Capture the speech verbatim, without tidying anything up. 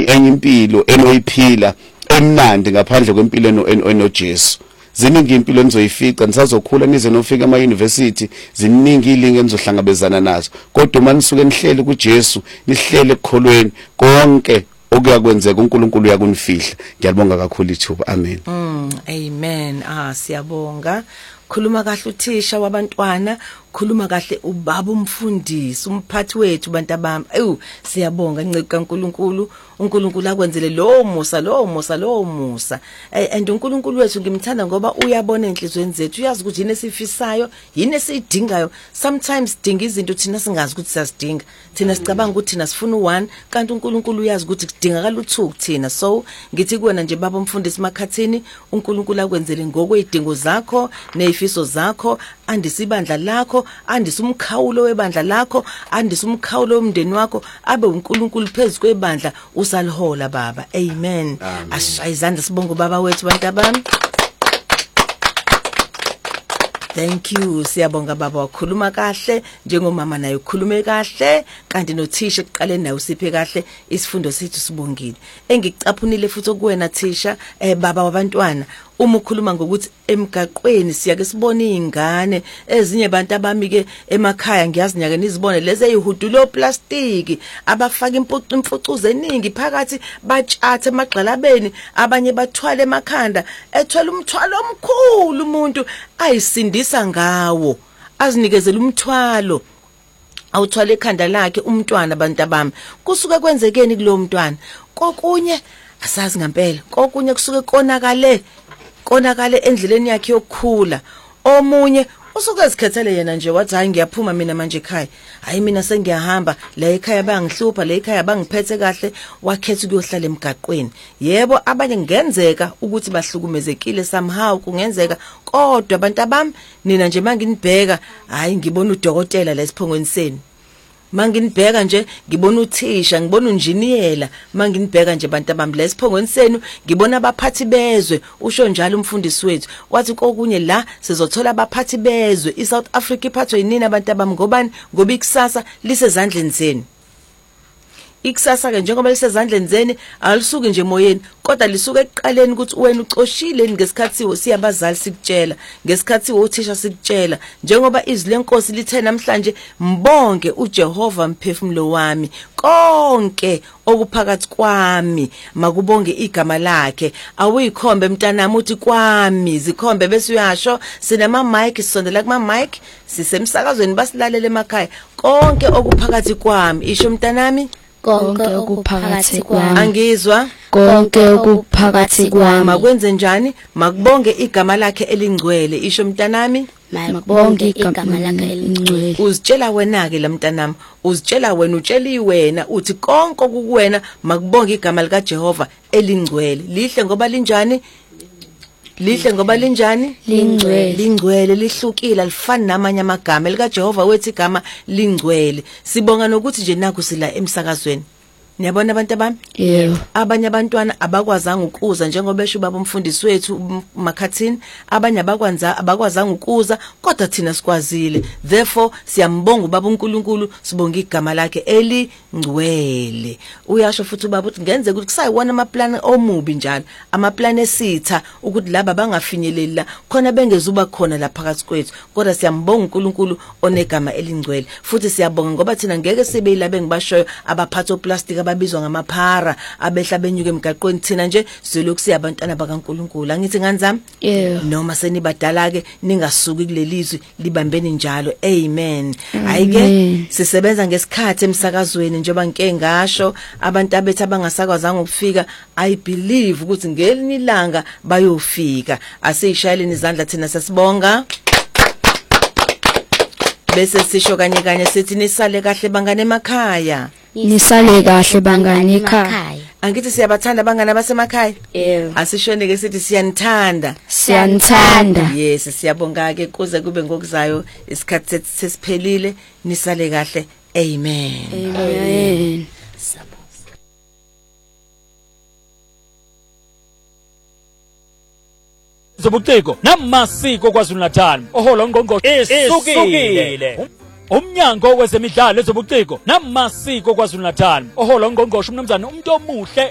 ziningi enye impilo enoyiphila emnandi ngaphandle kwempilo eno enoJesu. Ziningi impilo enizoyifica nisazokhula nize nofika ema university, ziningi ilinge enizohlangabezana nazo. Kodwa uma nisuke nihlele kuJesu, nihlele ekukholweni, konke okuyakwenzeka uNkulunkulu uyakunifihla. Ngiyabonga kakhulu ithuba. Amen. Mm, amen. Ah, siyabonga. Khuluma kahle uthisha wabantwana, khuluma kahle ubaba umfundisi, umphathi wethu bantabami. Ewu, siyabonga nceke kaNkulunkulu, uNkulunkulu akwenzele lo musa, lo musa, lo musa. And uNkulunkulu wethu ngimthanda ngoba uyabona enhlizweni zethu, uyazi ukuthi yini esifisayo, yini esiyidingayo. Sometimes dinga izinto thina singazi ukuthi siyazidinga. Thina sicabanga ukuthi thina sifuna u1, kanti uNkulunkulu uyazi ukuthi kudingakala u2 kuthina. So ngithi kuwena nje baba umfundisi makhathini, uNkulunkulu akwenzele ngokwezidingo zakho nezifiso zakho, andisa ibandla lakho, andisa umkhawulo webandla lakho, andisa umkhawulo womndeni wakho, abe uNkulunkulu phezulu kwebandla usalihola baba. Amen. Ashaya izandla sibonga baba wethu bantabami. Thank you. Siyabonga baba wakhuluma kahle, njengomama naye ukhulume kahle, kanti nothisha ekuqaleni naye usiphe kahle isifundo sethu sibongile. Engikucaphunile futhi kuwena thisha, eh baba wabantwana, uma ukhuluma ngokuthi emgaqweni siyake sibone izingane ezinye abantu abami ke emakhaya, ngiyazi nyake nizibone lezi ezihudulo plastic abafaka impucu imfucuze eningi phakathi, batshathe emagxalabeni, abanye bathwale emakhanda, ethwele umthwalo omkhulu umuntu ayisindisa ngawo, azinikezela umthwalo awuthwale ekhanda lakhe umntwana. Bantabami, kusuke kwenzekeni kulo mntwana? Kokunye asazi ngempela, kokunye kusuke konakale konakale endleleni yakhe yokukhula. Omunye usuke ezikhethele yena nje wathi hayi ngiyaphuma mina manje ekhaya, hayi mina sengiyahamba la ekhaya bangihlupha, la ekhaya bangiphethe kahle, wakhetha ukuyohlala emgaqweni. Yebo, abanye ngenzeka ukuthi bahlukumezekile somehow, kungenzeka, kodwa bantabami nina nje manginibheka, hayi ngibona udokotela la esiphongweni senu, manginibheka nje ngibona uthisha, ngibona unjiniyela, manginibheka nje bantabami la esiphongweni senu ngibona abaphathi bezwe. Usho njalo umfundisi wethu wathi kokunye la sizothola abaphathi bezwe. iSouth Africa iphathwe yinini bantabami? Ngobani? Ngoba ikusasa lisezandleni zenu. Ikusasa ke njengoba lisezandleni zeni alisuki nje emoyeni, kodwa lisuke ekuqaleni ukuthi wena ucoshile ngesikhathi siyabazali sikutshela, ngesikhathi uthisha sikutshela, njengoba izwi lenkosi lithe namhlanje mbonke uJehova mphefumulo wami, konke okuphakathi kwami makubonge igama lakhe. Awuyikhombe mntanami uthi kwami, zikhombe bese uyasho. Sinama mic, sisondela kuma mic, sisemsakazweni basilalele emakhaya. Konke okuphakathi kwami, isho mntanami, konke okuphakathi kwami. Angizwa? Konke okuphakathi kwami. Makwenze njani? Makubonge igama lakhe elingcwele. Isho mntanami, makubonge igama lakhe elingcwele. Uzitshela wena ke la mntanami, uzitshela wena, utsheli wena uthi konke okukuwena makubonge igama lika Jehova elingcwele. Lihle ngoba linjani? Lihle ngoba linjani? Lingcwele. Lingcwele, lihlukile, alifani namanye amagama. Elika Jehova wethi igama lingcwele. Sibonga nokuthi nje naku sila emsakazweni. Niyabona abantu abami? Yebo. Abanye abantwana abakwazanga ukuza njengoba esho baba umfundisi wethu makhathini, abanye abakwanza abakwazanga ukuza, kodwa thina sikwazile. Therefore siyambonga ubaba uNkulunkulu, sibonga igama lakhe elingcwele. Uyasho futhi ubaba uthi ngenze ukuthi kusayiwona amaplan omubi njalo, amaplan esitha ukuthi laba bangafinyeleli la khona bengezuba khona la phakathi kwethu, kodwa siyambonga uNkulunkulu onegama elingcwele. Futhi siyabonga ngoba thina ngeke sibe yilabe ngibashoyo abaphatho plastic ababizwa ngamaphara abehla benyuke emgaqweni. Thina nje siloku siyabantwana bakaNkulunkulu. Angithi nganzami? Yebo. Noma senibadala ke ningasuki kulelizwe, libambeni njalo. Amen. Ayike sisebenza ngesikhathi emsakazweni njengoba ngike ngasho, abantu abethu abangasakwazanga ukufika, I believe ukuthi ngelinye ilanga bayofika. Asishayeleni izandla thina sasibonga. Bese sisho kanye kanye sithi nisale kahle bangane emakhaya. Nisale kahle bangane ekhaya. Angithi siyabathanda bangane basemakhaya? Yebo. Asishone ke sithi siyanithanda. Siyanithanda. Yes, siyabonga ke kuze kube ngokuzayo isikhathi sesiphelile. Nisale kahle. Amen. Amen. Zobuciko namasiko kwaZulu Natal ohola ungqongqoshe esukile. Umnyango wezemidlalo ezobuciko namasiko kwaZulu Natal ohola ungqongqoshe umnumzana umuntu omuhle